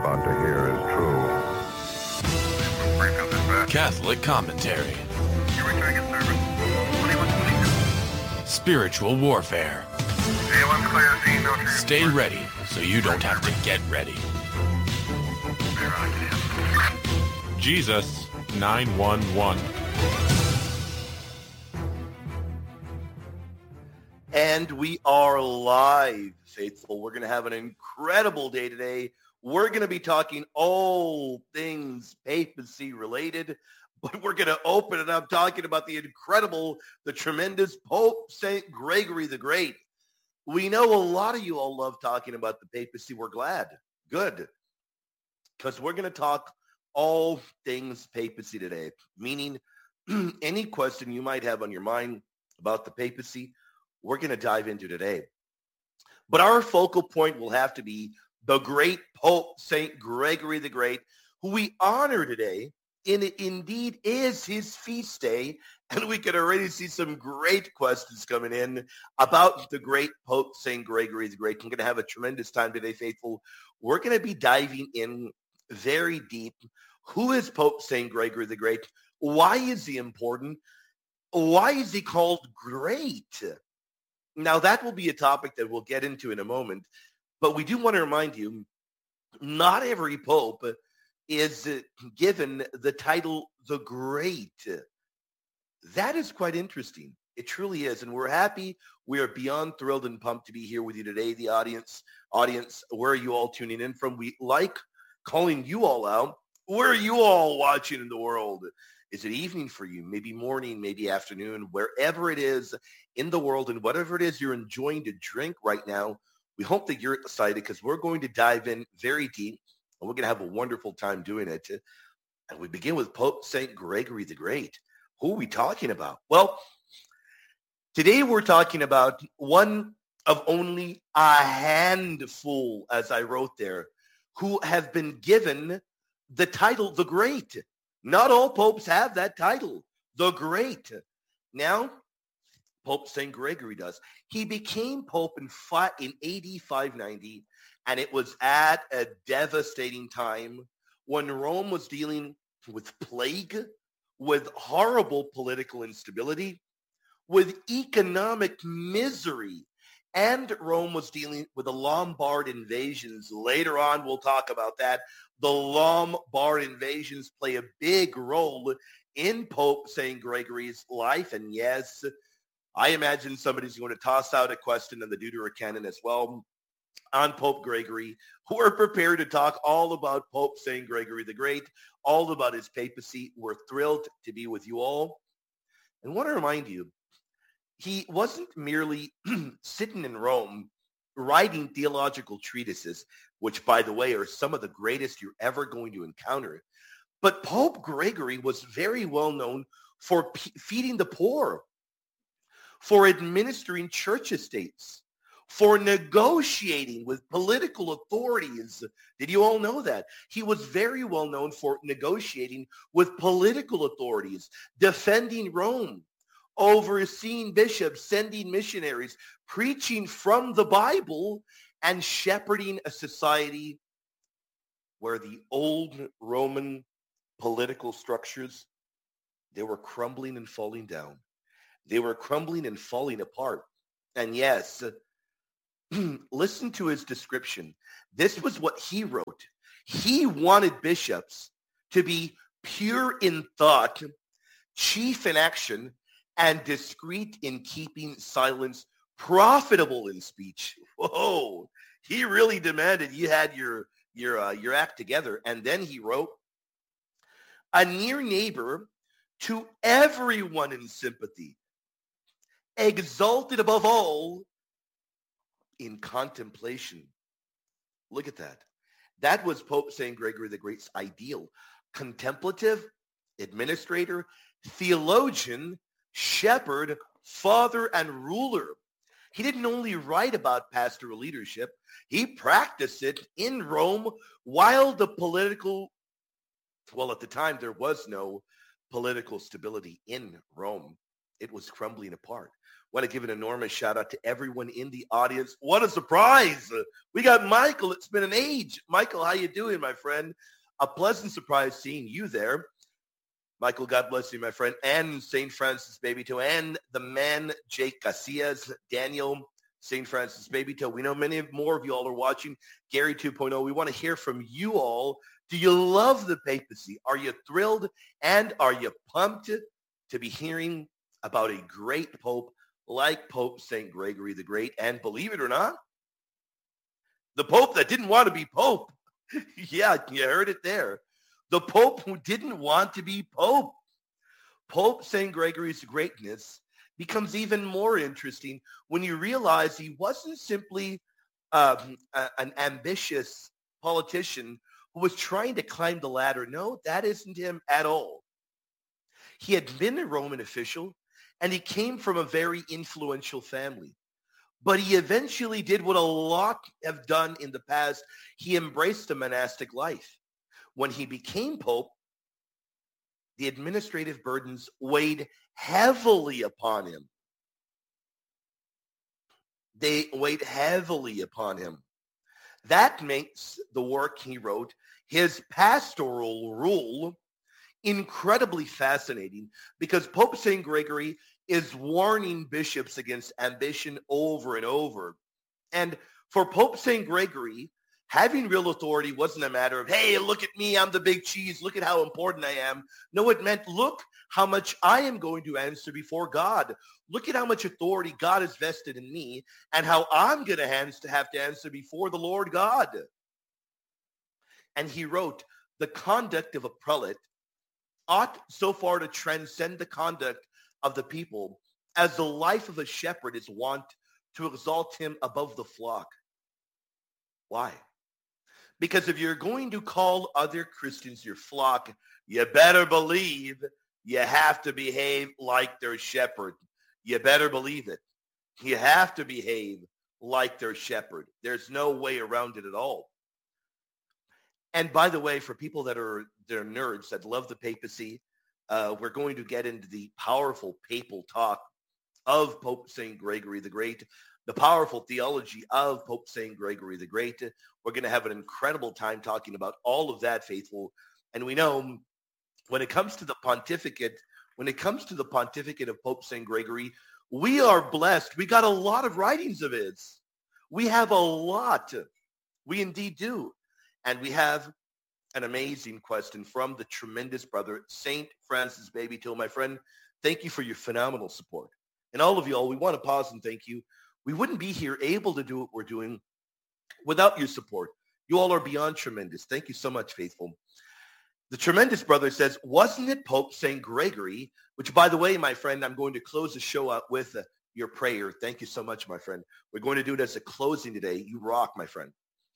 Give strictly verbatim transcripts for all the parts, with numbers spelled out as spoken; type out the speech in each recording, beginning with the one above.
about to hear is true. Catholic commentary. Spiritual warfare. Stay ready so you don't have to get ready. Jesus nine one one. And we are live, faithful. We're going to have an incredible day today. We're going to be talking all things papacy related, but we're going to open it up talking about the incredible, the tremendous Pope Saint Gregory the Great. We know a lot of you all love talking about the papacy. We're glad. Good. Because we're going to talk all things papacy today, meaning any question you might have on your mind about the papacy, we're going to dive into today. But our focal point will have to be the great Pope Saint Gregory the Great, who we honor today. And it indeed is his feast day. And we can already see some great questions coming in about the great Pope Saint Gregory the Great. I'm going to have a tremendous time today, faithful. We're going to be diving in very deep. Who is Pope Saint Gregory the Great? Why is he important? Why is he called great? Now, that will be a topic that we'll get into in a moment. But we do want to remind you, not every pope is given the title the Great. That is quite interesting. It truly is. And we're happy. We are beyond thrilled and pumped to be here with you today. The audience, audience, where are you all tuning in from? We like calling you all out. Where are you all watching in the world? Is it evening for you? Maybe morning, maybe afternoon, wherever it is in the world, and whatever it is you're enjoying to drink right now, we hope that you're excited because we're going to dive in very deep, and we're going to have a wonderful time doing it. And we begin with Pope Saint Gregory the Great. Who are we talking about? Well, today we're talking about one of only a handful, as I wrote there, who have been given the title the Great. Not all popes have that title, the Great. Now, Pope Saint Gregory does. He became pope in, fi- in A D five ninety, and it was at a devastating time when Rome was dealing with plague, with horrible political instability, with economic misery, and Rome was dealing with the Lombard invasions. Later on, we'll talk about that. The Lombard invasions play a big role in Pope Saint Gregory's life. And yes, I imagine somebody's going to toss out a question in the Deuterocanon as well on Pope Gregory. We're prepared to talk all about Pope Saint Gregory the Great, all about his papacy. We're thrilled to be with you all. And I want to remind you, he wasn't merely sitting in Rome writing theological treatises, which, by the way, are some of the greatest you're ever going to encounter. But Pope Gregory was very well known for p- feeding the poor, for administering church estates, for negotiating with political authorities. Did you all know that? He was very well known for negotiating with political authorities, defending Rome, overseeing bishops, sending missionaries, preaching from the Bible, and shepherding a society where the old Roman political structures, they were crumbling and falling down. They were crumbling and falling apart. And yes, listen to his description. This was what he wrote. He wanted bishops to be pure in thought, chief in action, and discreet in keeping silence, profitable in speech. Whoa, he really demanded you had your your uh, your act together. And then he wrote, a near neighbor to everyone in sympathy, exalted above all in contemplation. Look at that. That was Pope Saint Gregory the Great's ideal. Contemplative, administrator, theologian, shepherd, father, and ruler. He didn't only write about pastoral leadership, he practiced it in Rome while the political, well, at the time there was no political stability in Rome. it was crumbling apart. Want to give an enormous shout out to everyone in the audience. What a surprise. We got Michael. It's been an age. Michael, how you doing, my friend? A pleasant surprise seeing you there. Michael, God bless you, my friend. And Saint Francis Baby Toe. And the man, Jake Casillas. Daniel, Saint Francis Baby Toe. We know many more of you all are watching. Gary two point oh. We want to hear from you all. Do you love the papacy? Are you thrilled? And are you pumped to be hearing about a great pope like Pope Saint Gregory the Great? And believe it or not, the pope that didn't want to be pope. Yeah, you heard it there. The pope who didn't want to be pope. Pope Saint Gregory's greatness becomes even more interesting when you realize he wasn't simply um, a, an ambitious politician who was trying to climb the ladder. No, that isn't him at all. He had been a Roman official, and he came from a very influential family. But he eventually did what a lot have done in the past. He embraced the monastic life. When he became pope, the administrative burdens weighed heavily upon him. They weighed heavily upon him. That makes the work he wrote, his pastoral rule, incredibly fascinating, because Pope Saint Gregory is warning bishops against ambition over and over. And for Pope Saint Gregory, having real authority wasn't a matter of, hey, look at me, I'm the big cheese, look at how important I am. No, it meant, look how much I am going to answer before God. Look at how much authority God has vested in me and how I'm going to have to answer before the Lord God. And he wrote, the conduct of a prelate ought so far to transcend the conduct of the people as the life of a shepherd is wont to exalt him above the flock. Why? Because if you're going to call other Christians your flock, you better believe you have to behave like their shepherd. You better believe it. You have to behave like their shepherd. There's no way around it at all. And by the way, for people that are they're nerds that love the papacy, uh, we're going to get into the powerful papal talk of Pope Saint Gregory the Great, the powerful theology of Pope Saint Gregory the Great. We're going to have an incredible time talking about all of that, faithful. And we know when it comes to the pontificate, when it comes to the pontificate of Pope Saint Gregory, we are blessed. We got a lot of writings of his. We have a lot. We indeed do. And we have an amazing question from the tremendous brother, Saint Francis Baby Toe. My friend, thank you for your phenomenal support. And all of you all, we want to pause and thank you. We wouldn't be here able to do what we're doing without your support. You all are beyond tremendous. Thank you so much, faithful. The tremendous brother says, wasn't it Pope Saint Gregory, which, by the way, my friend, I'm going to close the show out with uh, your prayer. Thank you so much, my friend. We're going to do it as a closing today. You rock, my friend.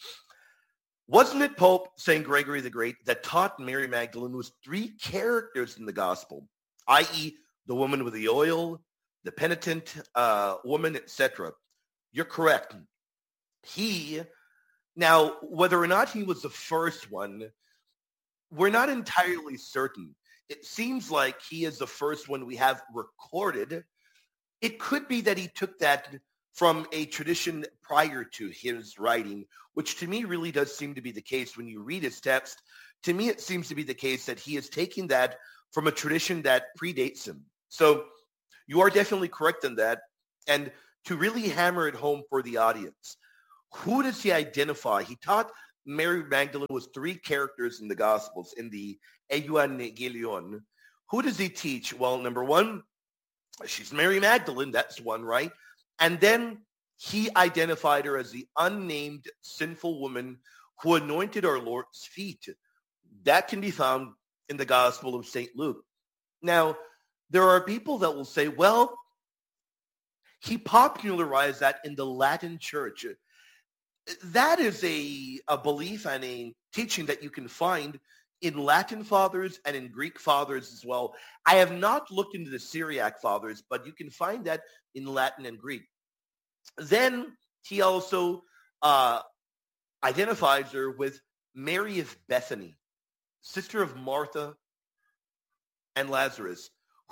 Wasn't it Pope Saint Gregory the Great that taught Mary Magdalene was three characters in the gospel, that is the woman with the oil, the penitent uh, woman, et cetera? You're correct. He, now, whether or not he was the first one, we're not entirely certain. It seems like he is the first one we have recorded. It could be that he took that from a tradition prior to his writing, which to me really does seem to be the case when you read his text. To me, it seems to be the case that he is taking that from a tradition that predates him. So you are definitely correct in that. And to really hammer it home for the audience, who does he identify? He taught Mary Magdalene was three characters in the Gospels, in the Evangelion. Who does he teach? Well, number one, she's Mary Magdalene. That's one, right? And then he identified her as the unnamed sinful woman who anointed our Lord's feet. That can be found in the Gospel of Saint Luke. Now, there are people that will say, well, he popularized that in the Latin Church. That is a, a belief and a teaching that you can find in Latin fathers and in Greek fathers as well. I have not looked into the Syriac fathers, but you can find that in Latin and Greek. Then he also uh, identifies her with Mary of Bethany, sister of Martha and Lazarus,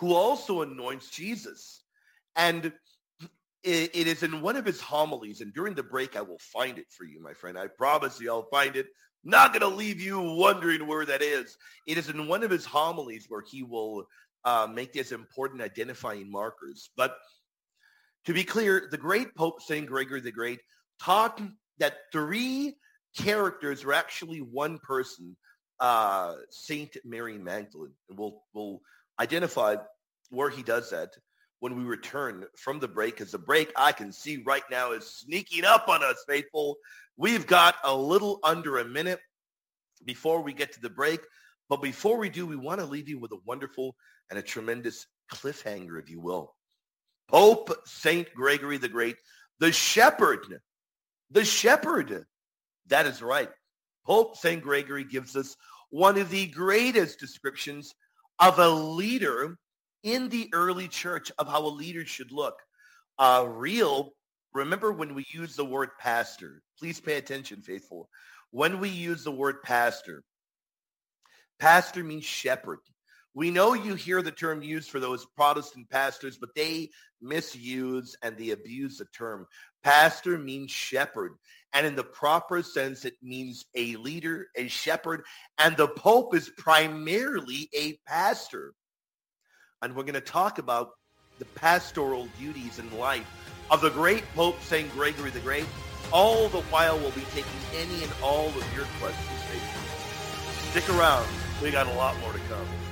who also anoints Jesus. And it, it is in one of his homilies, and during the break, I will find it for you, my friend. I promise you I'll find it. Not going to leave you wondering where that is. It is in one of his homilies where he will uh, make these important identifying markers. But to be clear, the great Pope Saint Gregory the Great taught that three characters are actually one person, uh, Saint Mary Magdalene. And we'll, we'll identify where he does that when we return from the break, because the break I can see right now is sneaking up on us, faithful. We've got a little under a minute before we get to the break. But before we do, we want to leave you with a wonderful and a tremendous cliffhanger, if you will. Pope Saint Gregory the Great, the shepherd, the shepherd. That is right. Pope Saint Gregory gives us one of the greatest descriptions of a leader in the early church, of how a leader should look. Uh, real, remember when we use the word pastor, please pay attention, faithful. When we use the word pastor, pastor means shepherd. We know you hear the term used for those Protestant pastors, but they misuse and they abuse the term. Pastor means shepherd. And in the proper sense, it means a leader, a shepherd. And the Pope is primarily a pastor. And we're going to talk about the pastoral duties in life of the great Pope Saint Gregory the Great. All the while, we'll be taking any and all of your questions. Stick around. We got a lot more to come.